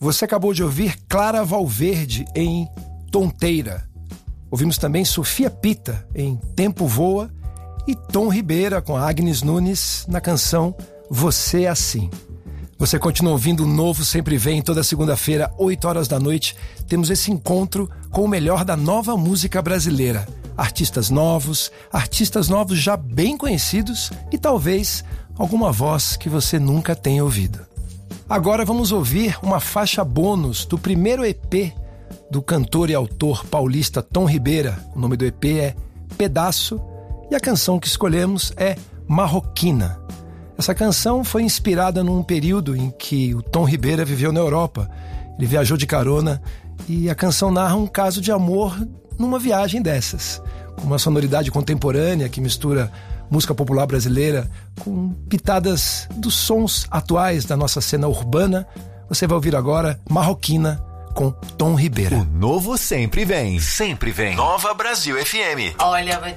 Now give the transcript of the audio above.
Você acabou de ouvir Clara Valverde em Tonteira. Ouvimos também Sofia Pita em Tempo Voa e Tom Ribeira com a Agnes Nunes na canção Você Assim. Você continua ouvindo o Novo Sempre Vem. Toda segunda-feira, 8 horas da noite, temos esse encontro com o melhor da nova música brasileira. Artistas novos já bem conhecidos e talvez alguma voz que você nunca tenha ouvido. Agora vamos ouvir uma faixa bônus do primeiro EP do cantor e autor paulista Tom Ribeira. O nome do EP é Pedaço e a canção que escolhemos é Marroquina. Essa canção foi inspirada num período em que o Tom Ribeira viveu na Europa. Ele viajou de carona e a canção narra um caso de amor numa viagem dessas, com uma sonoridade contemporânea que mistura música popular brasileira com pitadas dos sons atuais da nossa cena urbana. Você vai ouvir agora Marroquina com Tom Ribeira. O Novo Sempre Vem. Sempre vem. Nova Brasil FM. Olha,